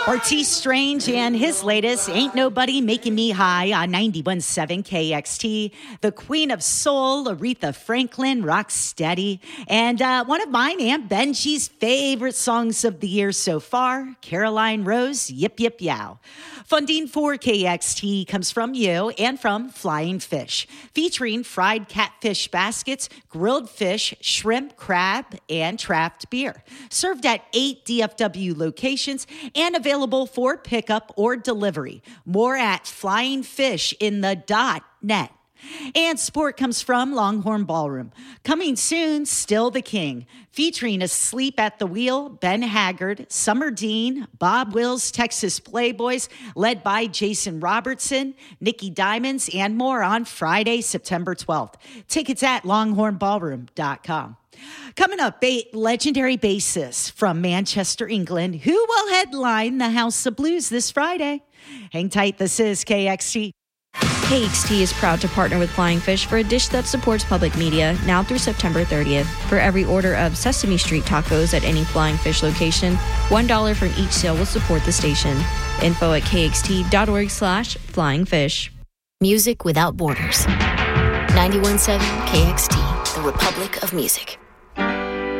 Ortiz Strange and his latest, Ain't Nobody Making Me High, on 91.7 KXT. The Queen of Soul, Aretha Franklin, Rock Steady. And one of mine, Aunt Benji's favorite songs of the year so far, Caroline Rose, Yip Yip Yow. Funding for KXT comes from you and from Flying Fish, featuring fried catfish baskets, grilled fish, shrimp, crab, and trapped beer. Served at 8 DFW locations and available for pickup or delivery. More at flyingfishinthedot.net. And support comes from Longhorn Ballroom. Coming soon, Still the King, featuring Asleep at the Wheel, Ben Haggard, Summer Dean, Bob Wills, Texas Playboys, led by Jason Robertson, Nikki Diamonds, and more on Friday, September 12th. Tickets at longhornballroom.com. Coming up, a legendary bassist from Manchester, England, who will headline the House of Blues this Friday. Hang tight, this is KXT. KXT is proud to partner with Flying Fish for a dish that supports public media now through September 30th. For every order of Sesame Street tacos at any Flying Fish location, $1 from each sale will support the station. Info at kxt.org/flyingfish. Music without borders. 91.7 KXT, the Republic of Music.